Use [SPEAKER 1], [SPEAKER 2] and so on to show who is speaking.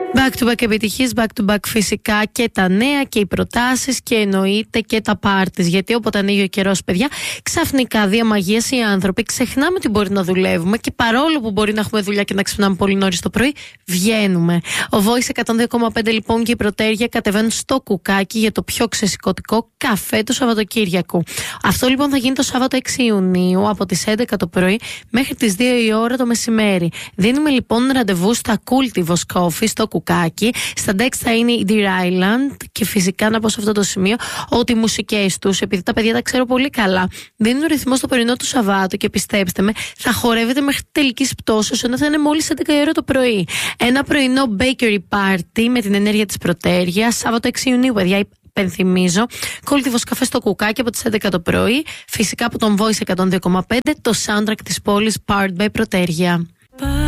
[SPEAKER 1] Back to back επιτυχίες, back to back φυσικά και τα νέα και οι προτάσεις και εννοείται και τα πάρτις. Γιατί όποτε ανοίγει ο καιρός, παιδιά, ξαφνικά δια μαγείας οι άνθρωποι ξεχνάμε ότι μπορεί να δουλεύουμε και παρόλο που μπορεί να έχουμε δουλειά και να ξυπνάμε πολύ νωρίς το πρωί, βγαίνουμε. Ο Voice 102,5 λοιπόν και η Πρωτέργεια κατεβαίνουν στο κουκάκι για το πιο ξεσηκωτικό καφέ του Σαββατοκύριακου. Αυτό λοιπόν θα γίνει το Σάββατο 6 Ιουνίου από τις 11 το πρωί μέχρι τις 2 η ώρα το μεσημέρι. Δίνουμε λοιπόν ραντεβού στα Cultivos Coffee στο κουκάκι. Στα Dex θα είναι η Deer Island και φυσικά να πω σε αυτό το σημείο ότι οι μουσικές τους, επειδή τα παιδιά τα ξέρω πολύ καλά, δίνουν ρυθμό στο πρωινό του Σαββάτου και πιστέψτε με, θα χορεύετε μέχρι τελικής πτώσεως ενώ θα είναι μόλις 11 η ώρα το πρωί. Ένα πρωινό bakery party με την ενέργεια της Πρωτέργειας, Σάββατο 6 Ιουνίου, παιδιά. Υπενθυμίζω, Cultivos καφέ στο κουκάκι από τις 11 το πρωί, φυσικά από τον Voice 102,5, το soundtrack της πόλης, Powered by Πρωτέργεια.